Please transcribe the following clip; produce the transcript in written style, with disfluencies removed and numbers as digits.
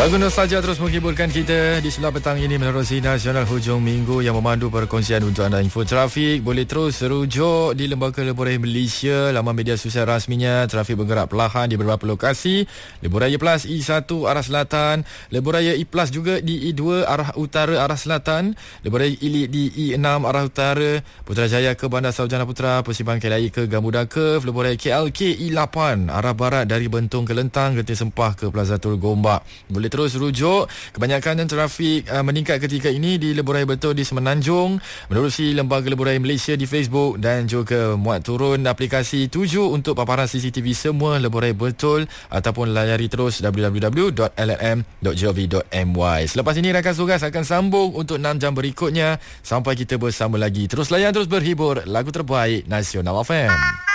Lagu nostalgia terus menghiburkan kita di sebelah petang ini menerusi Nasional Hujung Minggu yang memandu perkongsian untuk anda info trafik. Boleh terus rujuk di Lembaga Lebuh Raya Malaysia, laman media sosial rasminya. Trafik bergerak perlahan di beberapa lokasi. Lebuh Raya Plus E1 arah selatan, Lebuh Raya E Plus juga di E2 arah utara arah selatan, Lebuh Raya Elite di E6 arah utara, Putrajaya ke Bandar Sarjana Putra, Persimpangan KLIA ke Gamuda Curve, Lebuh Raya KLK E8 arah barat dari Bentong ke Lentang, Genting Sempah ke Plaza Tul Gombak. Boleh terus rujuk. Kebanyakan trafik meningkat ketika ini di Lebuh Raya Betul di Semenanjung menerusi Lembaga Lebuh Raya Malaysia di Facebook, dan juga muat turun aplikasi 7 untuk paparan CCTV semua Lebuh Raya Betul, ataupun layari terus www.lrm.gov.my. Selepas ini rakan Sugas akan sambung untuk 6 jam berikutnya sampai kita bersama lagi. Terus layan, terus berhibur. Lagu terbaik Nasional FM.